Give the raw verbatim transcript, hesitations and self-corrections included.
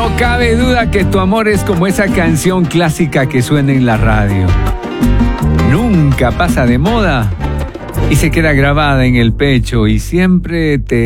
No cabe duda que tu amor es como esa canción clásica que suena en la radio. Nunca pasa de moda y se queda grabada en el pecho y siempre te